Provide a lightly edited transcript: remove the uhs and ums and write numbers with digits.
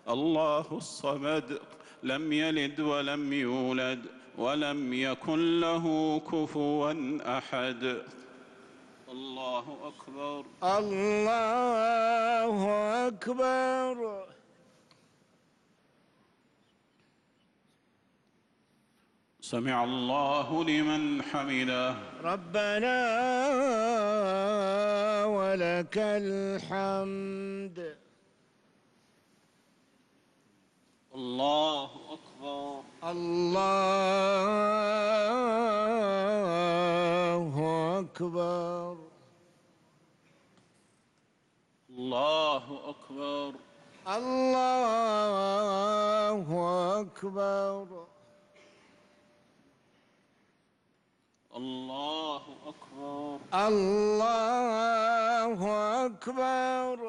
الله الصمد لم يلد ولم يولد ولم يكن له كفوا أحد. الله أكبر. الله أكبر. سمع الله لمن حمده. ربنا ولك الحمد. الله أكبر. الله أكبر. الله أكبر. الله أكبر. الله أكبر. الله أكبر.